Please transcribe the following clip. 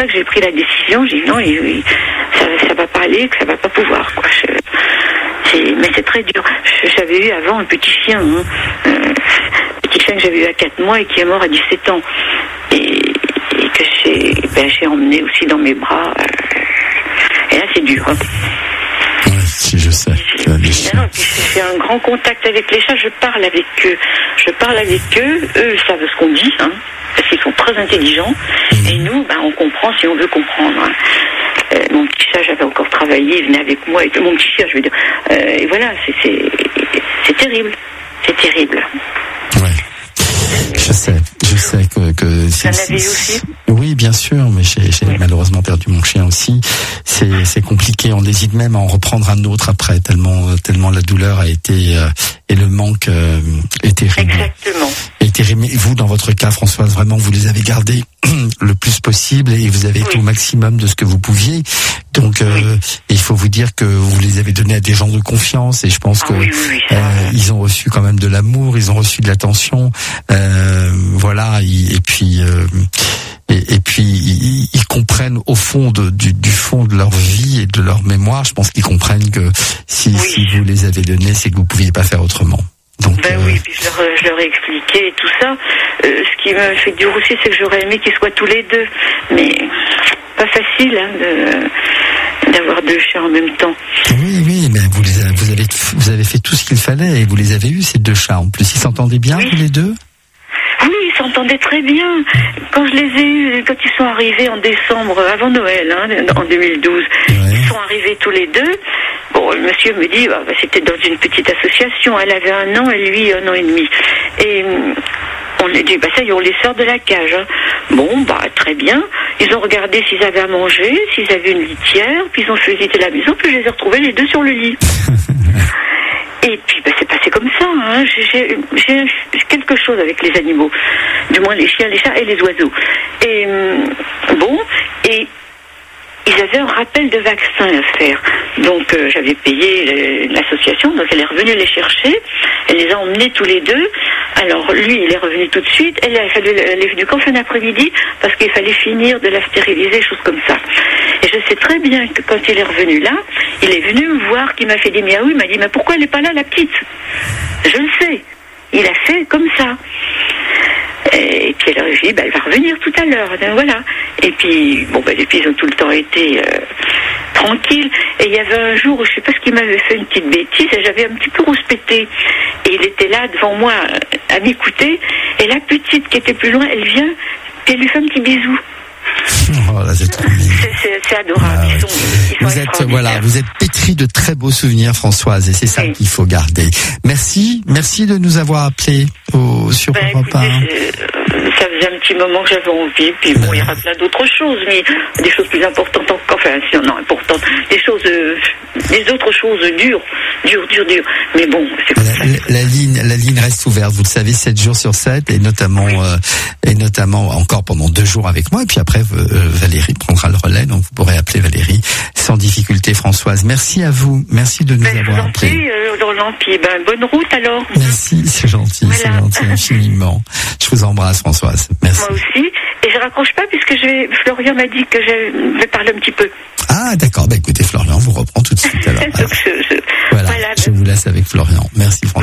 ça que j'ai pris la décision. J'ai dit non, ça va pas aller, que ça va pas pouvoir, quoi. Mais c'est très dur. J'avais eu avant un petit chien, petit chien que j'avais eu à 4 mois et qui est mort à 17 ans. Et que j'ai emmené aussi dans mes bras. Et là, c'est dur. Oui, si, je sais. J'ai un grand contact avec les chats. Je parle avec eux. Eux savent ce qu'on dit, parce qu'ils sont très intelligents. Et nous, on comprend si on veut comprendre. Mon petit chat, j'avais encore travaillé, il venait avec moi. Mon petit chien, je veux dire. Et voilà, c'est terrible. C'est terrible. Ouais. Je sais que ça l'avait eu aussi. Oui, bien sûr, mais j'ai malheureusement perdu mon chien aussi. C'est compliqué. On hésite même à en reprendre un autre après, tellement la douleur a été et le manque est terrible. Exactement. Et terrible. Vous, dans votre cas, Françoise, vraiment, vous les avez gardés le plus possible et vous avez été au maximum de ce que vous pouviez. Donc, il faut vous dire que vous les avez donnés à des gens de confiance et je pense que ils ont reçu quand même de l'amour, ils ont reçu de l'attention, voilà. Et puis ils comprennent au fond du fond de leur vie et de leur mémoire. Je pense qu'ils comprennent que si vous les avez donnés, c'est que vous pouviez pas faire autrement. Donc, oui, puis je leur ai expliqué tout ça. Ce qui me fait dur aussi, c'est que j'aurais aimé qu'ils soient tous les deux, mais pas facile d'avoir 2 chiens en même temps. Oui, mais vous avez fait tout ce qu'il fallait et vous les avez eus, ces 2 chats. En plus, ils s'entendaient bien tous les deux. Oui, ils s'entendaient très bien. Quand je les ai eus, quand ils sont arrivés en décembre, avant Noël, en 2012, ils sont arrivés tous les deux. Bon, le monsieur me dit, c'était dans une petite association. Elle avait 1 an et lui 1 an et demi. Et on lui dit, ça y est, on les sort de la cage. Bon, très bien. Ils ont regardé s'ils avaient à manger, s'ils avaient une litière, puis ils ont fait visiter la maison, puis je les ai retrouvés les 2 sur le lit. Et puis, c'est passé comme ça. J'ai quelque chose avec les animaux. Du moins, les chiens, les chats et les oiseaux. Et et ils avaient un rappel de vaccin à faire. Donc, j'avais payé l'association, donc elle est revenue les chercher. Elle les a emmenés tous les 2. Alors, lui, il est revenu tout de suite. Elle est venue qu'en fin d'après-midi, parce qu'il fallait finir de la stériliser, choses comme ça. Et je sais très bien que quand il est revenu là, il est venu me voir, qu'il m'a fait des miaou, il m'a dit, mais pourquoi elle n'est pas là, la petite? Je le sais. Il a fait comme ça. Et puis elle a dit, elle va revenir tout à l'heure. Voilà. Et puis, depuis, ils ont tout le temps été tranquilles. Et il y avait un jour où je sais pas ce qu'il m'avait fait une petite bêtise et j'avais un petit peu rouspété. Et il était là devant moi à m'écouter. Et la petite qui était plus loin, elle vient, puis elle lui fait un petit bisou. Oh là, c'est trop mignon. C'est adorable. Vous êtes pétri de très beaux souvenirs, Françoise, et c'est ça qu'il faut garder. Merci de nous avoir appelés sur Europe 1. Ça faisait un petit moment que j'avais envie, puis il y aura plein d'autres choses, mais des choses plus importantes encore, importantes, des autres choses dures. Mais bon, c'est comme ça. La ligne reste ouverte, vous le savez, 7 jours sur 7, et notamment encore pendant 2 jours avec moi, et puis après, Valérie prendra le relais, donc vous pourrez appeler Valérie sans difficulté, Françoise. Merci à vous, merci de nous avoir appelés. Puis bonne route alors. Merci, c'est gentil, c'est gentil infiniment. Je vous embrasse, Françoise. Merci. Moi aussi, et je raccroche pas puisque Florian m'a dit que je vais parler un petit peu. Ah d'accord, écoutez Florian, vous reprend tout de suite alors. Donc je vous laisse avec Florian. Merci Françoise.